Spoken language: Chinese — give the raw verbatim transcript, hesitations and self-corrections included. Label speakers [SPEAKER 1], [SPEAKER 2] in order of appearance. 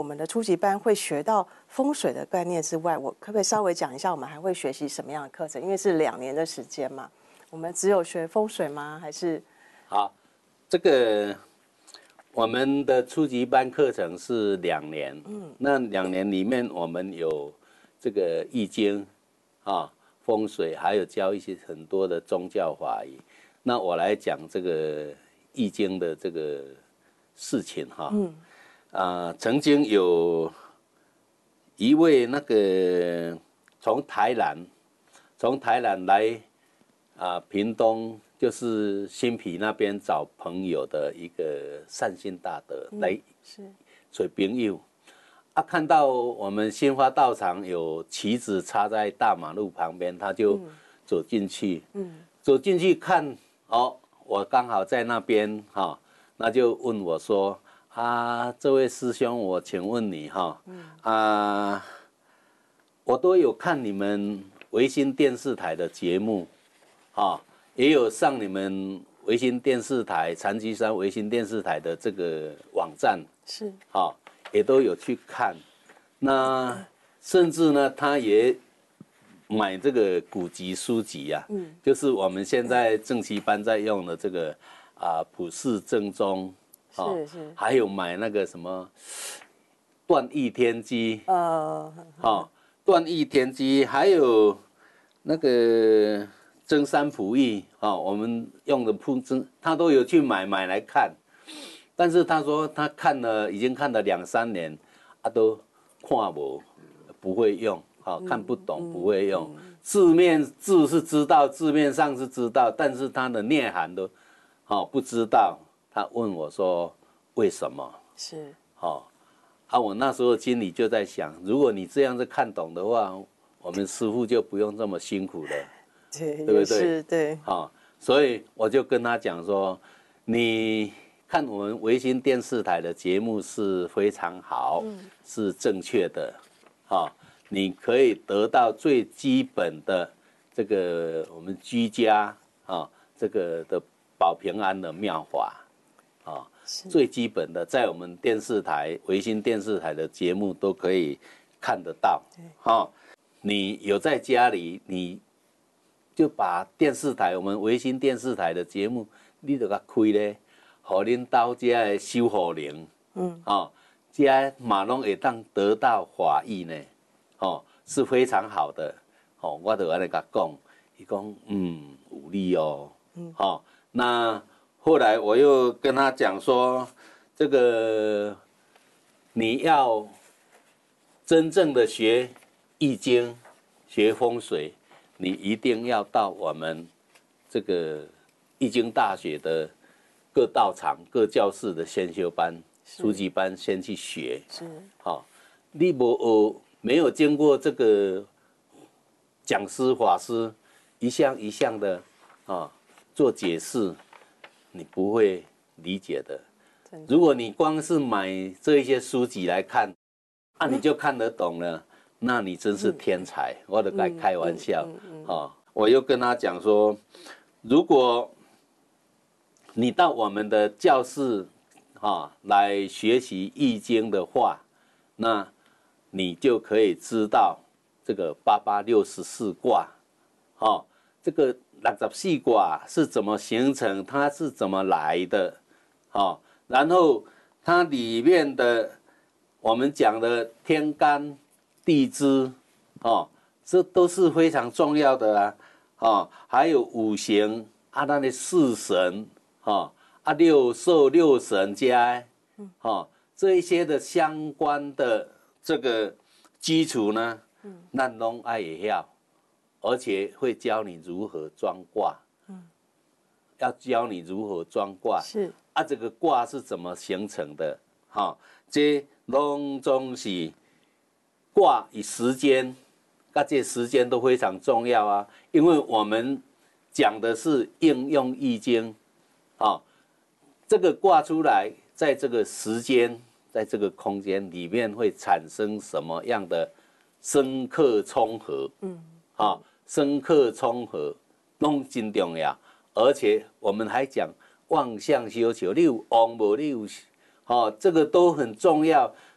[SPEAKER 1] 们的初级班会学到风水的概念之外，我可不可以稍微讲一下，我们还会学习什么样的课程？因为是两年的时间嘛，我们只有学风水吗？还是？
[SPEAKER 2] 好，这个我们的初级班课程是两年，嗯，那两年里面我们有这个易经啊、风水，还有教一些很多的宗教法语。那我来讲这个易经的这个事情哈，嗯，啊、呃，曾经有一位那个从台南，从台南来啊、呃、屏东，就是新埤那边找朋友的一个善心大德、嗯、来是找朋友啊，看到我们新华道场有旗子插在大马路旁边，他就走进去，嗯，走进去看哦。我刚好在那边哈、哦，那就问我说：“啊，这位师兄，我请问你哈、哦，嗯、啊，我都有看你们维新电视台的节目，哈、哦，也有上你们维新电视台残疾山维新电视台的这个网站，是，哈、哦，也都有去看。那甚至呢，他也。”买这个古籍书籍呀、啊，嗯，就是我们现在正期班在用的这个啊、呃、普世正宗，哦，是是，还有买那个什么断义天机，呃，哦，断义天机，还有那个真三普义，哦，我们用的普真，他都有去买买来看，但是他说他看了已经看了两三年，啊都看不不会用。好、哦、看不懂，不会用，嗯嗯、字面字是知道，字面上是知道，但是它的内涵都，好、哦、不知道。他问我说为什么？是，好、哦，啊，我那时候心里就在想，如果你这样子看懂的话，我们师父就不用这么辛苦了，对，对不对？对，好、哦，所以我就跟他讲说，你看我们维新电视台的节目是非常好，嗯、是正确的，好、哦。你可以得到最基本的这个我们居家啊，这个的保平安的妙法啊，最基本的在我们电视台维新电视台的节目都可以看得到。哈，你有在家里，你就把电视台我们维新电视台的节目，你就给开咧，互恁到家的守护灵，嗯，哦，家嘛拢会当得到法益呢。哦，是非常好的，哦，我就安尼甲讲，伊讲嗯有理哦，嗯，好、哦，那后来我又跟他讲说，这个你要真正的学易经、学风水，你一定要到我们这个易经大学的各道场、各教室的先修班、初级班先去学，是，好、哦，你无学。没有经过这个讲师法师一项一项的啊做解释，你不会理解的。如果你光是买这一些书籍来看，啊你就看得懂了，那你真是天才。嗯、我都该开玩笑、嗯嗯嗯、啊！我又跟他讲说，如果你到我们的教室啊来学习易经的话，那你就可以知道这个八八六十四卦，哦，这个六十四卦是怎么形成，它是怎么来的，哦，然后它里面的我们讲的天干地支，哦，这都是非常重要的啊，哦，还有五行啊，那的四神，哦，啊六兽六神家，哦，这一些的相关的。这个基础呢，咱拢爱会晓，而且会教你如何装卦，嗯，要教你如何装卦，是啊，这个卦是怎么形成的？哈、哦，这拢总是卦与时间，啊，这时间都非常重要啊，因为我们讲的是应用易经，啊、哦，这个卦出来，在这个时间。在这个空间里面会产生什么样的生克冲合？嗯，啊、哦，生克冲合都真重要，而且我们还讲望向修求，你有旺无你有，哦，这个都很重要。